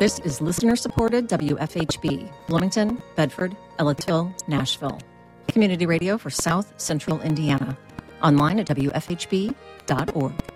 This is listener-supported WFHB, Bloomington, Bedford, Ellettsville, Nashville. Community radio for South Central Indiana. Online at WFHB.org.